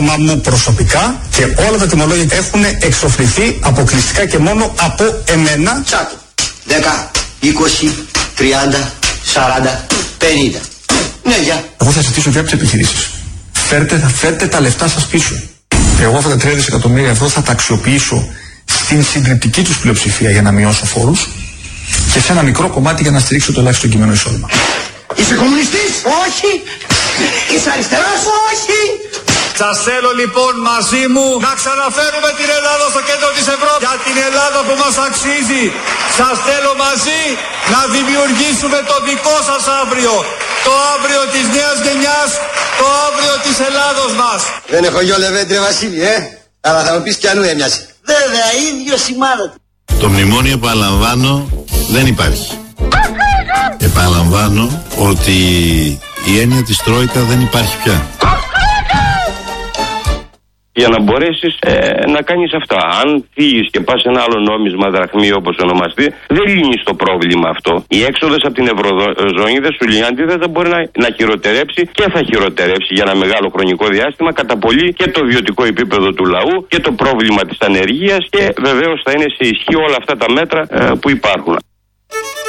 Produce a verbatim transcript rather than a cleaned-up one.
Μα μου προσωπικά και όλα τα τιμολόγια έχουν εξοφληθεί αποκλειστικά και μόνο από εμένα. Τσάκ. δέκα, είκοσι, τριάντα, σαράντα, πενήντα. Ναι, για. Εγώ θα ζητήσω και από τις επιχειρήσεις. Φέρτε, φέρτε τα λεφτά σας πίσω. Εγώ αυτά τα τρία δισεκατομμύρια ευρώ θα τα αξιοποιήσω στην συντριπτική τους πλειοψηφία για να μειώσω φόρους και σε ένα μικρό κομμάτι για να στηρίξω το ελάχιστο κείμενο εισόδημα. Είσαι κομμουνιστής? Όχι. Είσαι αριστερός? Όχι. Σας θέλω λοιπόν μαζί μου να ξαναφέρουμε την Ελλάδα στο κέντρο της Ευρώπης. Για την Ελλάδα που μας αξίζει. Σας θέλω μαζί να δημιουργήσουμε το δικό σας αύριο. Το αύριο της νέας γενιάς. Το αύριο της Ελλάδος μας. Δεν έχω γιο Λεβέντρε Βασίλη, ε. Αλλά θα μου πεις κι αλλού έμοιασε. Βέβαια, ίδιο σημάδι. Το μνημόνιο, επαναλαμβάνω, δεν υπάρχει. Επαναλαμβάνω ότι η έννοια της Τρόικα δεν υπάρχει πια. Για να μπορέσεις ε, να κάνεις αυτά. Αν φύγεις και πας σε ένα άλλο νόμισμα δραχμή όπως ονομαστεί, δεν λύνεις το πρόβλημα αυτό. Η έξοδος από την Ευρωζώνη δεν σου λύνει. Αντίθετα μπορεί να, να χειροτερέψει και θα χειροτερέψει για ένα μεγάλο χρονικό διάστημα κατά πολύ και το βιωτικό επίπεδο του λαού και το πρόβλημα της ανεργίας και βεβαίως θα είναι σε ισχύ όλα αυτά τα μέτρα ε, που υπάρχουν.